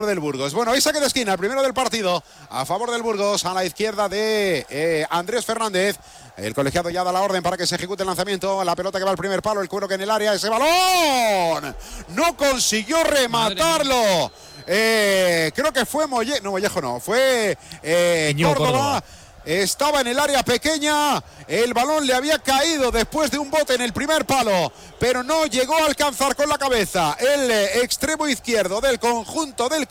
del Burgos. Bueno, ahí saque de esquina, el primero del partido a favor del Burgos, a la izquierda de Andrés Fernández. El colegiado ya da la orden para que se ejecute el lanzamiento. La pelota que va al primer palo, el cuero que en el área, ese balón no consiguió rematarlo. Creo que fue Mollejo no, fue Córdoba. Estaba en el área pequeña, el balón le había caído después de un bote en el primer palo, pero no llegó a alcanzar con la cabeza el extremo izquierdo del conjunto del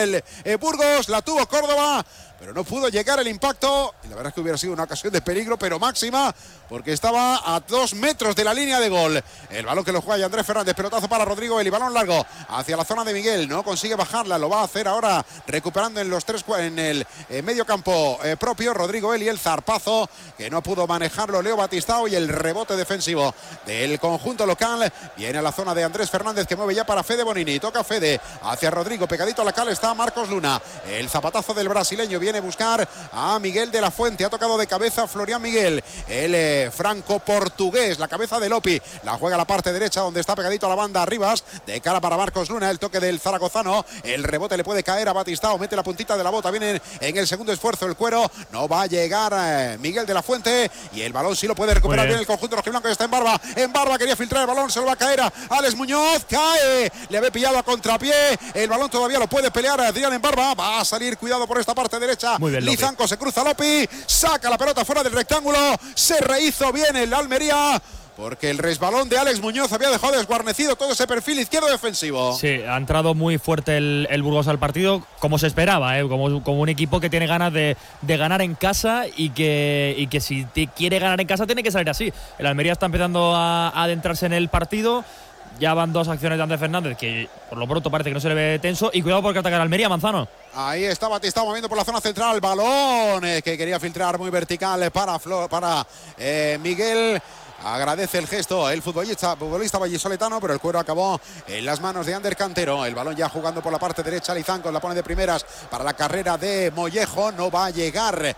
Burgos. La tuvo Córdoba, pero no pudo llegar el impacto. Y la verdad es que hubiera sido una ocasión de peligro, pero máxima, porque estaba a 2 metros de la línea de gol. El balón que lo juega Andrés Fernández, pelotazo para Rodrigo Eli, balón largo hacia la zona de Miguel, no consigue bajarla, lo va a hacer ahora recuperando en el medio campo propio Rodrigo Eli, el zarpazo que no pudo manejarlo Leo Batistao, y el rebote defensivo del conjunto local viene a la zona de Andrés Fernández, que mueve ya para Fede Bonini, toca Fede hacia Rodrigo, pegadito a la cal está Marcos Luna, el zapatazo del brasileño viene a buscar a Miguel de la Fuente, ha tocado de cabeza Florian Miguel, el franco-portugués, la cabeza de Lopi, la juega a la parte derecha donde está pegadito a la banda Rivas, de cara para Marcos Luna, el toque del zaragozano, el rebote le puede caer a Batistao, mete la puntita de la bota, viene en el segundo esfuerzo el cuero, no va a llegar Miguel de la Fuente, y el balón sí lo puede recuperar bien el conjunto rojiblanco, que está en Barba, quería filtrar el balón, se lo va a caer a Alex Muñoz, cae, le había pillado a contrapié, el balón todavía lo puede pelear Adrián en Barba, va a salir, cuidado por esta parte derecha, bien, Lizanco, se cruza Lopi, saca la pelota fuera del rectángulo, se rehizo bien el Almería, porque el resbalón de Alex Muñoz había dejado desguarnecido todo ese perfil izquierdo defensivo. Sí, ha entrado muy fuerte el Burgos al partido, como se esperaba, como un equipo que tiene ganas de ganar en casa, y que si quiere ganar en casa tiene que salir así. El Almería está empezando a adentrarse en el partido. Ya van 2 acciones de Andrés Fernández, que por lo pronto parece que no se le ve tenso. Y cuidado porque ataca el Almería, Manzano. Ahí está Batistao moviendo por la zona central. Balón que quería filtrar muy vertical para Miguel. Agradece el gesto el futbolista vallisoletano, pero el cuero acabó en las manos de Ander Cantero. El balón ya jugando por la parte derecha, Lizanco la pone de primeras para la carrera de Mollejo. No va a llegar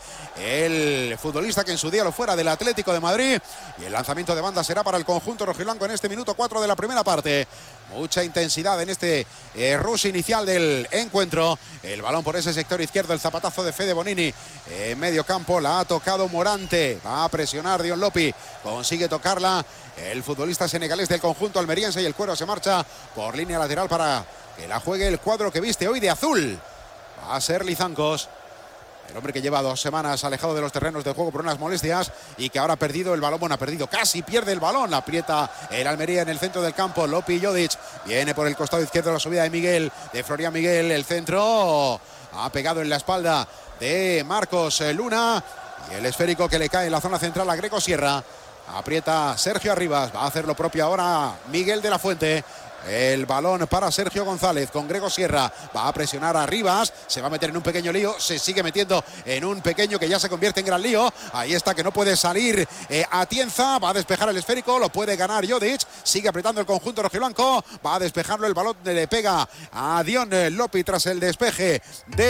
el futbolista que en su día lo fuera del Atlético de Madrid, y el lanzamiento de banda será para el conjunto rojiblanco en este minuto 4 de la primera parte. Mucha intensidad en este rush inicial del encuentro. El balón por ese sector izquierdo, el zapatazo de Fede Bonini en medio campo, la ha tocado Morante, va a presionar Dion Lopi, consigue tocarla el futbolista senegalés del conjunto almeriense, y el cuero se marcha por línea lateral para que la juegue el cuadro que viste hoy de azul. Va a ser Lizancos, el hombre que lleva 2 semanas alejado de los terrenos de juego por unas molestias, y que ahora ha perdido el balón. Bueno, ha perdido, casi pierde el balón. La aprieta el Almería en el centro del campo. Lopi Jodic viene por el costado izquierdo, la subida de Miguel, de Florian Miguel. El centro ha pegado en la espalda de Marcos Luna, y el esférico que le cae en la zona central a Greco Sierra. Aprieta Sergio Arribas, va a hacer lo propio ahora Miguel de la Fuente. El balón para Sergio González con Grego Sierra, va a presionar a Rivas, se va a meter en un pequeño lío, se sigue metiendo en un pequeño que ya se convierte en gran lío. Ahí está, que no puede salir Atienza, va a despejar el esférico, lo puede ganar Jodic, sigue apretando el conjunto rojiblanco, va a despejarlo, el balón le pega a Dion Lopi tras el despeje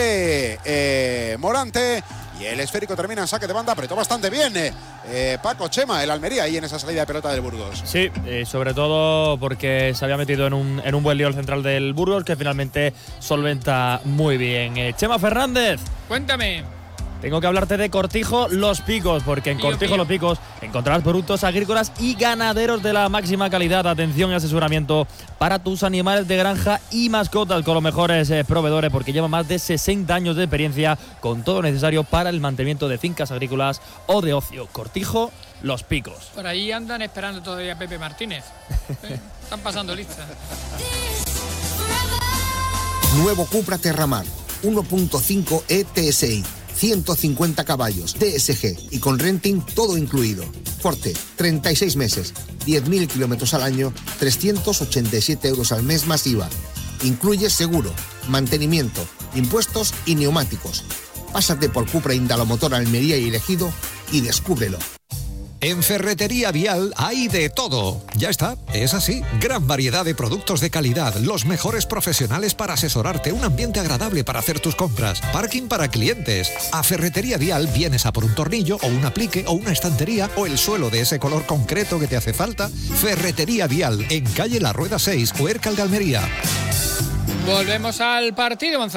de Morante, y el esférico termina en saque de banda. Apretó bastante bien Paco Chema, el Almería, ahí en esa salida de pelota del Burgos. Sí, sobre todo porque se había metido en un buen lío el central del Burgos, que finalmente solventa muy bien. Chema Fernández, cuéntame. Tengo que hablarte de Cortijo Los Picos, porque en Cortijo Los Picos encontrarás productos agrícolas y ganaderos de la máxima calidad, atención y asesoramiento para tus animales de granja y mascotas, con los mejores proveedores, porque lleva más de 60 años de experiencia con todo lo necesario para el mantenimiento de fincas agrícolas o de ocio. Cortijo Los Picos. Por ahí andan esperando todavía a Pepe Martínez. Están pasando lista. Nuevo Cupra Terramar 1.5 ETSI, 150 caballos, TSG y con renting todo incluido. Forte, 36 meses, 10.000 kilómetros al año, 387 euros al mes más IVA. Incluye seguro, mantenimiento, impuestos y neumáticos. Pásate por Cupra Indalomotor Almería y Ejido y descúbrelo. En Ferretería Vial hay de todo. Ya está, es así. Gran variedad de productos de calidad, los mejores profesionales para asesorarte, un ambiente agradable para hacer tus compras, parking para clientes. A Ferretería Vial vienes a por un tornillo o un aplique o una estantería o el suelo de ese color concreto que te hace falta. Ferretería Vial, en calle La Rueda 6, Huércal de Almería. Volvemos al partido, Gonzalo.